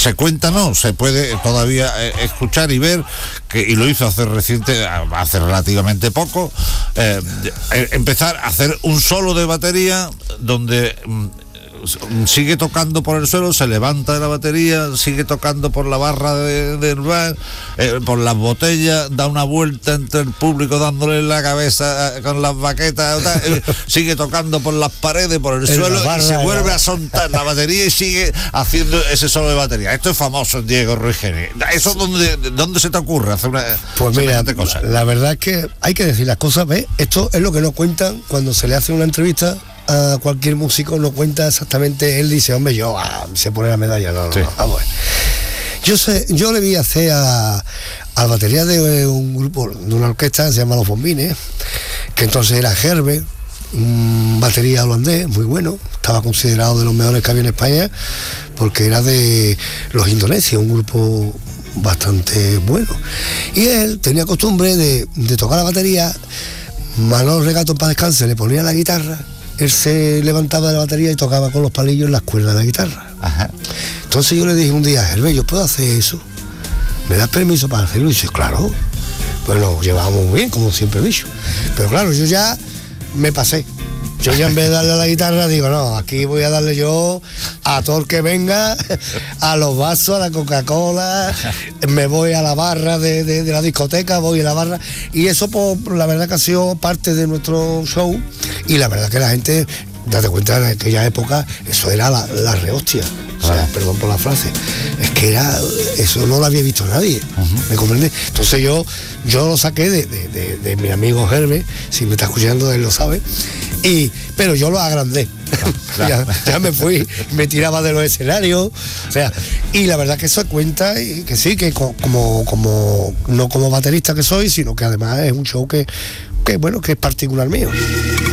se cuenta, no, se puede todavía escuchar y ver, y lo hizo hace relativamente poco, empezar a hacer un solo de batería donde sigue tocando por el suelo, se levanta de la batería, sigue tocando por la barra del bar, por las botellas, da una vuelta entre el público dándole la cabeza con las baquetas, sigue tocando por las paredes, por el suelo, y se vuelve a soltar la batería y sigue haciendo ese solo de batería. Esto es famoso en Diego Ruiz Geni. ¿Eso dónde se te ocurre hacer una cosa? La verdad es que hay que decir las cosas, ¿ves? Esto es lo que nos cuentan cuando se le hace una entrevista a cualquier músico, no cuenta exactamente. Él dice, hombre, se pone la medalla. No, vamos. Yo le vi hacer a batería de un grupo, de una orquesta, se llama Los Bombines, que entonces era Herbert, un batería holandés muy bueno, estaba considerado de los mejores que había en España, porque era de los indonesios, un grupo bastante bueno. Y él tenía costumbre de tocar la batería. Manolo Regato, para descanse, le ponía la guitarra, él se levantaba de la batería y tocaba con los palillos en las cuerdas de la guitarra. Ajá. Entonces yo le dije un día, Herbert, ¿yo puedo hacer eso? ¿Me das permiso para hacerlo? Y dice, claro. Pues nos llevábamos muy bien, como siempre he dicho. Pero claro, yo ya me pasé. Yo ya en vez de darle a la guitarra digo, no, aquí voy a darle yo a todo el que venga, a los vasos, a la Coca-Cola, me voy a la barra de la discoteca, voy a la barra, y eso pues la verdad que ha sido parte de nuestro show, y la verdad que la gente, date cuenta, en aquella época eso era la rehostia. O sea, perdón por la frase, es que eso no lo había visto nadie. ¿Me comprende? Entonces yo lo saqué de mi amigo Herbert, si me está escuchando él lo sabe, pero yo lo agrandé. ya me fui, me tiraba de los escenarios, o sea, y la verdad que eso cuenta, y que sí, que como no como baterista que soy, sino que además es un show que bueno, que es particular mío.